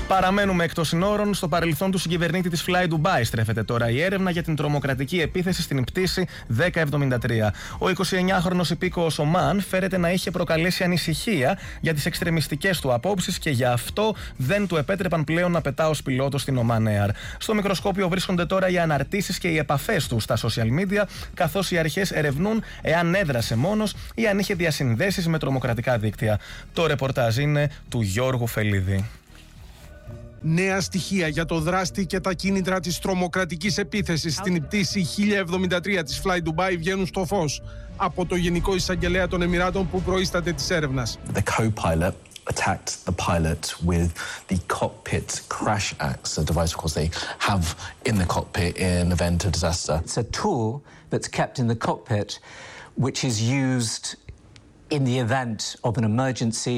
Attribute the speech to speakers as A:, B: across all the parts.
A: Παραμένουμε εκτός συνόρων. Στο παρελθόν του συγκυβερνήτη της Fly Dubai στρέφεται τώρα η έρευνα για την τρομοκρατική επίθεση στην πτήση 1073. Ο 29χρονος υπήκοος Ομάν φέρεται να είχε προκαλέσει ανησυχία για τις εξτρεμιστικές του απόψεις και γι' αυτό δεν του επέτρεπαν πλέον να πετά ως πιλότος στην Oman Air. Στο μικροσκόπιο βρίσκονται τώρα οι αναρτήσεις και οι επαφές του στα social media, καθώς οι αρχές ερευνούν εάν έδρασε μόνος ή αν είχε διασυνδέσεις με τρομοκρατικά δίκτυα. Το ρεπορτάζ είναι του Γιώργου Φελίδη.
B: Νέα στοιχεία για το δράστη και τα κίνητρα της τρομοκρατικής επίθεσης στην πτήση 1073 της Fly Dubai βγαίνουν στο φως από το Γενικό Εισαγγελέα των Εμιράτων που προείσταται της έρευνας.
C: The co-pilot attacked the pilot with the cockpit crash axe, a device of course they have in the cockpit in event of disaster.
D: It's a tool that's kept in the cockpit which is used in the event of an emergency,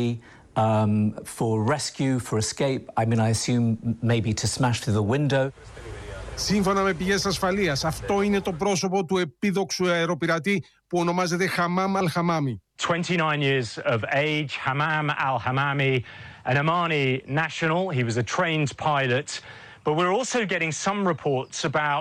D: for rescue, for escape. I mean, I assume maybe to smash through the window.
B: Σύμφωνα με πηγές ασφαλείας, αυτό είναι το πρόσωπο του επίδοξου αεροπειρατή που ονομάζεται Hamam al-Hamami.
E: 29 years of age, Hamam al-Hamami, an Omani national. He was a trained pilot. But we're also getting some reports about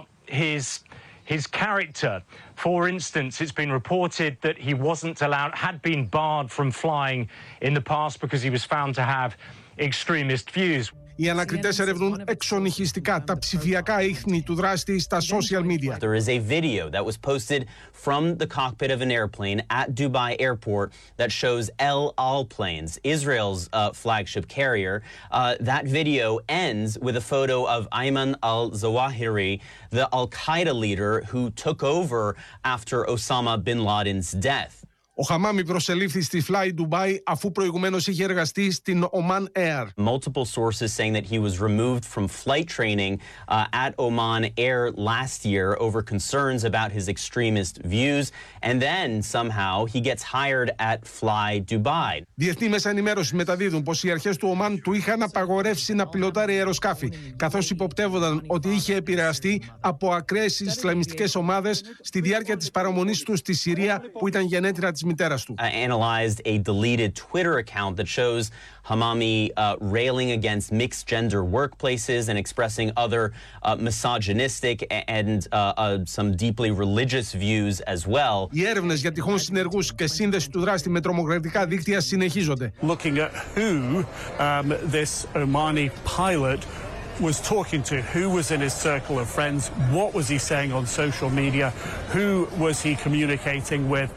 E: his character. For instance, it's been reported that he had been barred from flying in the past because he was found to have extremist views.
B: Οι ανακριτές ερευνούν εξονυχιστικά τα ψηφιακά ίχνη του δράστη στα social media.
F: There is a video that was posted from the cockpit of an airplane at Dubai Airport that shows El Al Planes, Israel's flagship carrier. That video ends with a photo of Ayman al-Zawahiri, the Al-Qaeda leader who took over after Osama bin Laden's death.
B: Ο Χαμάμι προσελήφθη στη Fly Dubai αφού προηγουμένως είχε εργαστεί στην Oman Air.
F: Multiple sources saying that he was removed from flight training at Oman Air last year over concerns about his extremist views, and then somehow he gets hired at Fly Dubai.
B: Διεθνή μέσα ενημέρωση μεταδίδουν πως οι αρχές του Ομάν του είχαν απαγορεύσει να πιλοτάρει αεροσκάφη, καθώς υποπτεύονταν ότι είχε επηρεαστεί από ακραίες ισλαμιστικές ομάδες στη διάρκεια της παραμονής του στη Συρία που ήταν γενέτειρα της μητέρας του.
F: Analyzed a deleted Twitter account that shows Hamami railing against mixed gender workplaces and expressing other misogynistic and some deeply religious views as well.
B: Οι έρευνες για τυχόν συνεργούς και σύνδεση του δράστη με τρομοκρατικά δίκτυα συνεχίζονται.
G: Looking at who this Omani pilot was talking to, who was in his circle of friends, what was he saying on social media, who was he communicating with.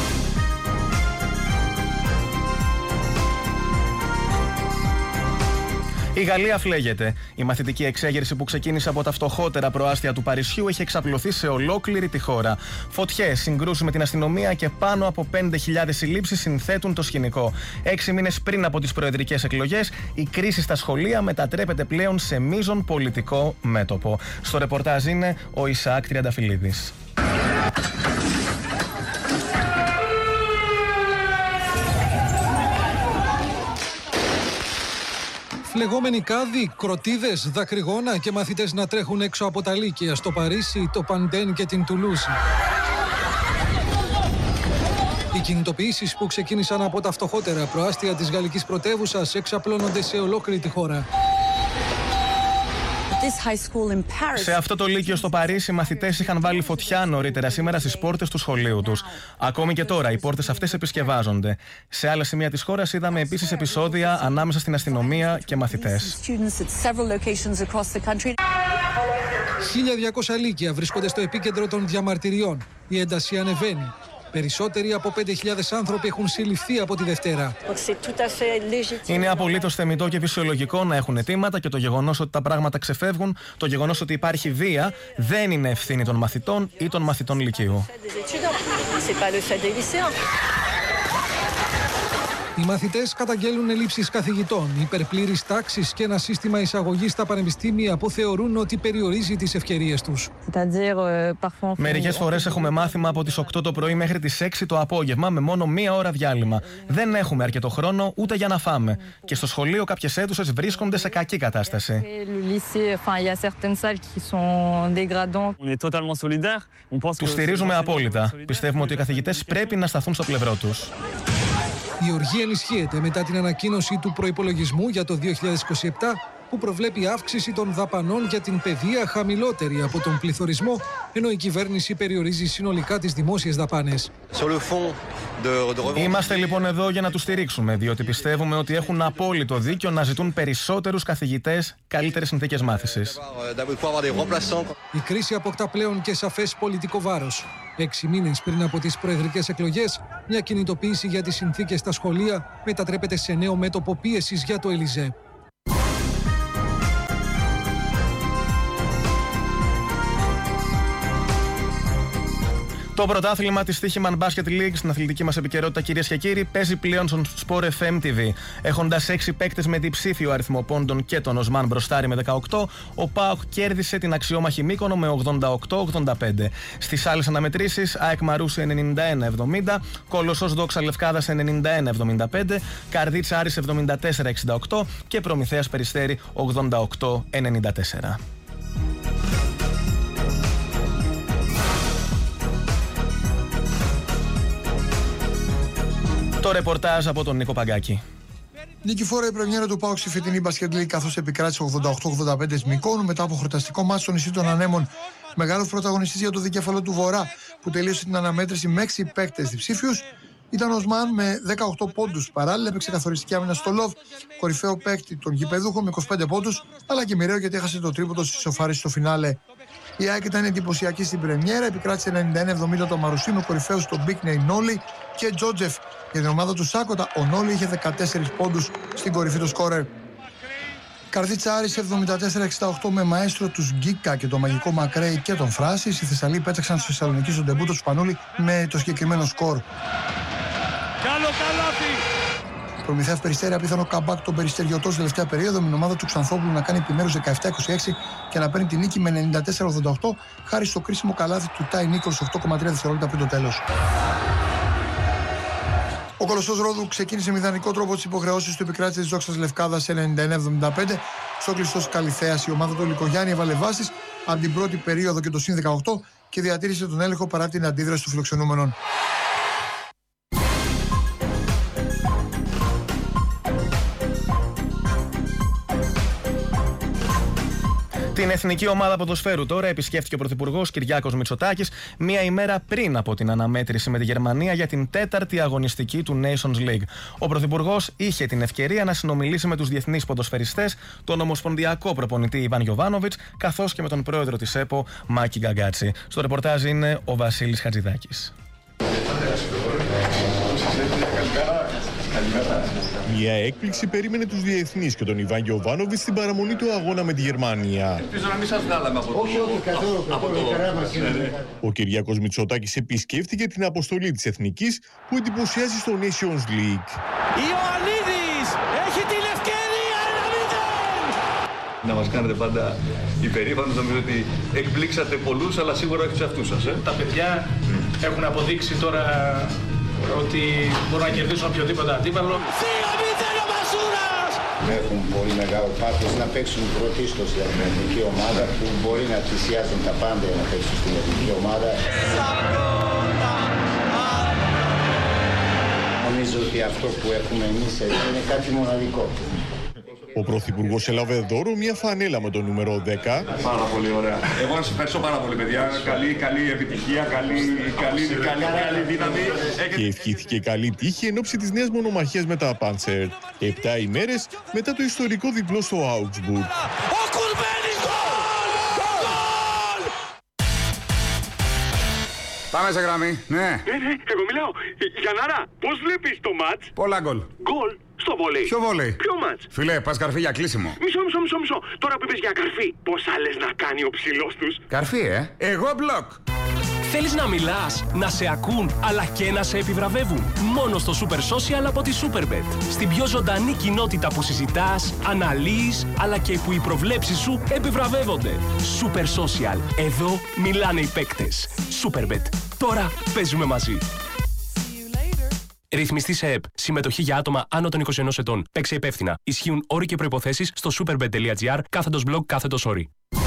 A: Η Γαλλία φλέγεται. Η μαθητική εξέγερση που ξεκίνησε από τα φτωχότερα προάστια του Παρισιού έχει εξαπλωθεί σε ολόκληρη τη χώρα. Φωτιές, συγκρούσεις με την αστυνομία και πάνω από 5.000 συλλήψεις συνθέτουν το σκηνικό. 6 μήνες πριν από τις προεδρικές εκλογές, η κρίση στα σχολεία μετατρέπεται πλέον σε μείζον πολιτικό μέτωπο. Στο ρεπορτάζ είναι ο Ισαάκ Τριανταφυλλίδης.
H: Φλεγόμενοι κάδοι, κροτίδες, δακρυγόνα και μαθητές να τρέχουν έξω από τα λύκεια στο Παρίσι, το Παντέν και την Τουλούζη. Οι κινητοποιήσεις που ξεκίνησαν από τα φτωχότερα προάστια της γαλλικής πρωτεύουσας εξαπλώνονται σε ολόκληρη τη χώρα.
A: Σε αυτό το λύκειο στο Παρίσι, οι μαθητές είχαν βάλει φωτιά νωρίτερα σήμερα στις πόρτες του σχολείου τους. Ακόμη και τώρα, οι πόρτες αυτές επισκευάζονται. Σε άλλα σημεία της χώρας είδαμε επίσης επεισόδια ανάμεσα στην αστυνομία και μαθητές.
H: 1.200 λύκεια βρίσκονται στο επίκεντρο των διαμαρτυριών. Η ένταση ανεβαίνει. Περισσότεροι από 5.000 άνθρωποι έχουν συλληφθεί από τη Δευτέρα.
A: Είναι απολύτως θεμιτό και φυσιολογικό να έχουν αιτήματα και το γεγονός ότι τα πράγματα ξεφεύγουν, το γεγονός ότι υπάρχει βία, δεν είναι ευθύνη των μαθητών ή των μαθητών λυκείου.
H: Οι μαθητές καταγγέλνουν ελλείψεις καθηγητών, υπερπλήρης τάξης και ένα σύστημα εισαγωγής στα πανεπιστήμια που θεωρούν ότι περιορίζει τις ευκαιρίες τους.
A: Μερικές φορές έχουμε μάθημα από τις 8 το πρωί μέχρι τις 6 το απόγευμα με μόνο μία ώρα διάλειμμα. Δεν έχουμε αρκετό χρόνο ούτε για να φάμε. Και στο σχολείο κάποιες αίθουσες βρίσκονται σε κακή κατάσταση. Τους στηρίζουμε απόλυτα. Πιστεύουμε ότι οι καθηγητές πρέπει να σταθούν στο πλευρό τους.
H: Η οργή ενισχύεται μετά την ανακοίνωση του προϋπολογισμού για το 2027 που προβλέπει αύξηση των δαπανών για την παιδεία χαμηλότερη από τον πληθωρισμό, ενώ η κυβέρνηση περιορίζει συνολικά τις δημόσιες δαπάνες.
A: Είμαστε λοιπόν εδώ για να τους στηρίξουμε, διότι πιστεύουμε ότι έχουν απόλυτο δίκιο να ζητούν περισσότερους καθηγητές, καλύτερες συνθήκες μάθησης.
H: Η κρίση αποκτά πλέον και σαφές πολιτικό βάρος. 6 μήνες πριν από τις προεδρικές εκλογές, μια κινητοποίηση για τις συνθήκες στα σχολεία μετατρέπεται σε νέο μέτωπο πίεσης για το Ελιζέ.
A: Το πρωτάθλημα της Στοίχημαν Basket League στην αθλητική μας επικαιρότητα, κυρίες και κύριοι, παίζει πλέον στον Sport FM TV. Έχοντας 6 παίκτες με διψήφιο αριθμό πόντων και τον Οσμάν μπροστάρι με 18, ο ΠΑΟΚ κέρδισε την αξιόμαχη Μύκονο με 88-85. Στις άλλες αναμετρήσεις, ΑΕΚ Μαρούσι 91-70, Κολοσσός Δόξα Λευκάδας 91-75, Καρδίτσα Άρης 74-68 και Προμηθέας Περιστέρι 88-94. Το ρεπορτάζ από τον Νίκο Παγκάκη.
I: Νικηφόρα η πρεμιέρα του ΠΑΟΚ στη φετινή Basket League, καθώς επικράτησε 88-85 Μυκόνου μετά από χορταστικό μάτς στο νησί των Ανέμων. Μεγάλος πρωταγωνιστής για το δικέφαλο του Βορρά, που τελείωσε την αναμέτρηση με 6 παίκτες διψήφιους, ήταν ο Οσμάν με 18 πόντους. Παράλληλα έπαιξε καθοριστική άμυνα στο Λοβ, κορυφαίο παίκτη των γηπεδούχων με 25 πόντους, αλλά και μοιραίο γιατί έχασε το τρίποντο στη ισοφάριση στο φινάλε. Η ΑΕΚ ήταν εντυπωσιακή στην πρεμιέρα, επικράτησε 91-70 το Μαρουσί με κορυφαίους τον Μπίκνεϊ Νόλι και Τζότζεφ. Για την ομάδα του Σάκοτα, ο Νόλι είχε 14 πόντους στην κορυφή του σκόρερ. Καρδίτσα Άρης 74-68 με μαέστρο τους Γκίκα και τον μαγικό Μακρέι και τον Φράσις. Οι Θεσσαλοί πέταξαν στη Θεσσαλονίκη στον ντεμπούτο του Σπανούλη με το συγκεκριμένο σκορ.
J: Καλό καλάθι!
I: Προμηθέας Περιστέρι, απίθανο καμπάκ των Περιστεριωτών στη τελευταία περίοδο, με την ομάδα του Ξανθόπουλου να κάνει επιμέρους 17-26 και να παίρνει την νίκη με 94-88, χάρη στο κρίσιμο καλάθι του Τάι Νίκολς 8,3 δευτερόλεπτα πριν το τέλος. Ο Κολοσσός Ρόδου ξεκίνησε με ιδανικό τρόπο τις υποχρεώσεις του, επικράτησε της Δόξας Λευκάδας σε 99-75. Στο κλειστός Καλυθέας η ομάδα του Λικογιάννη έβαλε βάσεις από την πρώτη περίοδο και το συν 18 και διατήρησε τον έλεγχο παρά την αντίδραση των φιλοξενούμενων.
A: Την εθνική ομάδα ποδοσφαίρου τώρα επισκέφθηκε ο Πρωθυπουργός Κυριάκος Μητσοτάκης μία ημέρα πριν από την αναμέτρηση με τη Γερμανία για την 4η αγωνιστική του Nations League. Ο Πρωθυπουργός είχε την ευκαιρία να συνομιλήσει με τους διεθνείς ποδοσφαιριστές, τον ομοσπονδιακό προπονητή Ιβάν Γιοβάνοβιτς, καθώς και με τον πρόεδρο της ΕΠΟ Μάκη Γκαγκάτση. Στο ρεπορτάζ είναι ο Βασίλης Χατζηδάκης.
K: Μια έκπληξη περίμενε τους διεθνείς και τον Ιβάν Γιοβάνοβιτς στην παραμονή του αγώνα με τη Γερμανία.
J: Ελπίζω να μην σας βγάλαμε από
K: Ο Κυριάκος Μητσοτάκης επισκέφθηκε την αποστολή της Εθνικής που εντυπωσιάζει στο Nations League.
J: Ιωαννίδης έχει την ευκαιρία 1-0!
L: Να μας κάνετε πάντα υπερήφανος, νομίζω ότι εκπλήξατε πολλούς, αλλά σίγουρα όχι τους αυτούς σας.
M: Τα παιδιά έχουν αποδείξει τώρα ότι μπορούν να κερδίσουν οποιοδήποτε αντίπαλο.
J: 2-0 ο Μασούρας!
N: Έχουν πολύ μεγάλο πάθος να παίξουν πρωτίστως στην εθνική ομάδα, που μπορεί να θυσιάζουν τα πάντα για να παίξουν στην εθνική ομάδα. Νομίζω ότι αυτό που έχουμε εμείς εδώ είναι κάτι μοναδικό.
K: Ο Πρωθυπουργός έλαβε δώρο μια φανέλα με το νούμερο 10.
L: Πάρα πολύ ωραία. Εγώ να σας ευχαριστώ πάρα πολύ, παιδιά. Καλή επιτυχία, καλή δύναμη.
K: Και ευχήθηκε καλή τύχη εν ώψη της νέας μονομαχίας με τα Πάντσερ. 7 ημέρες μετά το ιστορικό διπλό στο Augsburg.
J: Ο Κουρμπέλης γκολ!
O: Πάμε σε γραμμή, ναι.
P: Εγώ μιλάω. Γιαννάρα, πώς βλέπεις το μάτς?
O: Πολλά γκολ.
P: Γκολ στο βόλεϊ.
O: Ποιο βόλεϊ?
P: Ποιο μάτς?
O: Φίλε, πας καρφί για κλείσιμο.
P: Μισό. Τώρα που είπες για καρφί, πόσα λες να κάνει ο ψηλός τους?
O: Καρφί, Εγώ μπλοκ.
Q: Θέλεις να μιλάς, να σε ακούν, αλλά και να σε επιβραβεύουν? Μόνο στο Super Social από τη Superbet. Στην πιο ζωντανή κοινότητα που συζητάς, αναλύεις, αλλά και που οι προβλέψεις σου επιβραβεύονται. Super Social. Εδώ μιλάνε οι παίκτες. Superbet. Τώρα παίζουμε μαζί. Ρυθμιστή σε ΕΠ. Συμμετοχή για άτομα άνω των 21 ετών. Παίξε υπεύθυνα. Ισχύουν όροι και προϋποθέσεις στο superbet.gr /blog/όροι.